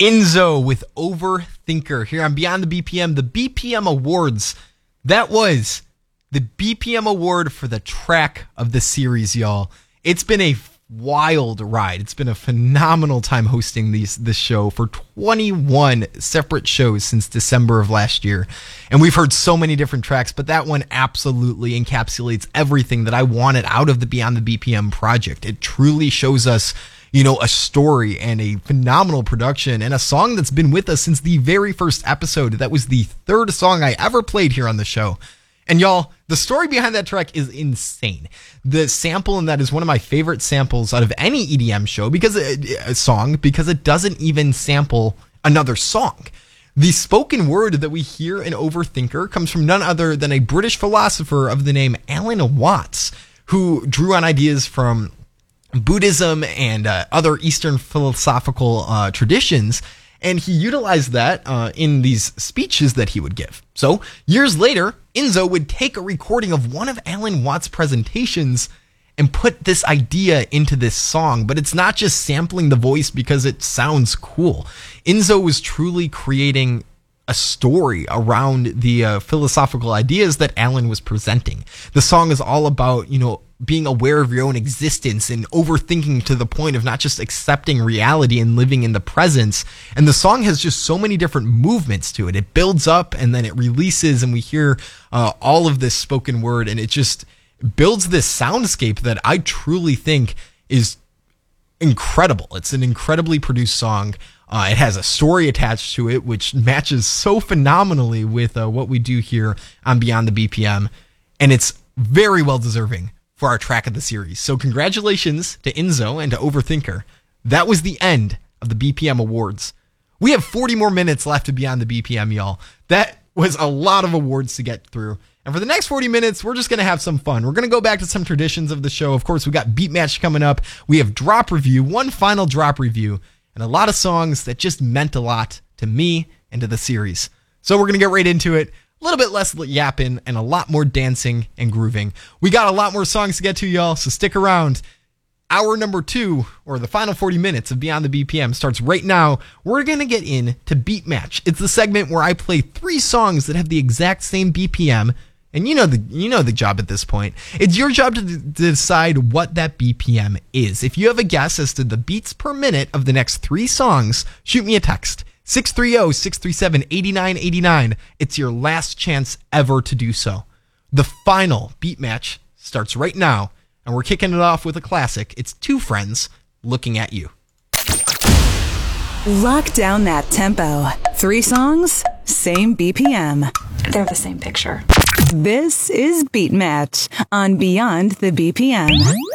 Enzo with Overthinker here on Beyond the BPM, the BPM Awards. That was the BPM Award for the track of the series, y'all. It's been a wild ride. It's been a phenomenal time hosting this show for 21 separate shows since December of last year. And we've heard so many different tracks, but that one absolutely encapsulates everything that I wanted out of the Beyond the BPM project. It truly shows us, a story and a phenomenal production and a song that's been with us since the very first episode. That was the third song I ever played here on the show. And y'all, the story behind that track is insane. The sample in that is one of my favorite samples out of any EDM show because it doesn't even sample another song. The spoken word that we hear in Overthinker comes from none other than a British philosopher of the name Alan Watts, who drew on ideas from Buddhism and other Eastern philosophical traditions, and he utilized that in these speeches that he would give. So, years later, Enzo would take a recording of one of Alan Watts' presentations and put this idea into this song, but it's not just sampling the voice because it sounds cool. Enzo was truly creating a story around the philosophical ideas that Alan was presenting. The song is all about, being aware of your own existence and overthinking to the point of not just accepting reality and living in the presence. And the song has just so many different movements to it. It builds up and then it releases and we hear all of this spoken word, and it just builds this soundscape that I truly think is incredible. It's an incredibly produced song. It has a story attached to it, which matches so phenomenally with what we do here on Beyond the BPM. And it's very well deserving for our track of the series. So congratulations to Enzo and to Overthinker. That was the end of the BPM Awards. We have 40 more minutes left to Beyond the BPM, y'all. That was a lot of awards to get through. And for the next 40 minutes, we're just going to have some fun. We're going to go back to some traditions of the show. Of course, we got Beat Match coming up. We have Drop Review, one final Drop Review, and a lot of songs that just meant a lot to me and to the series. So we're going to get right into it. A little bit less yapping and a lot more dancing and grooving. We got a lot more songs to get to, y'all, so stick around. Hour number 2, or the final 40 minutes of Beyond the BPM, starts right now. We're going to get into Beat Match. It's the segment where I play 3 songs that have the exact same BPM, and you know the job at this point. It's your job to decide what that BPM is. If you have a guess as to the beats per minute of the next 3 songs, shoot me a text. 630-637-8989. It's your last chance ever to do so. The final Beat Match starts right now, and we're kicking it off with a classic. It's Two Friends, Looking at You. Lock down that tempo. 3 songs, same BPM. They're the same picture. This is Beat Match on Beyond the BPM.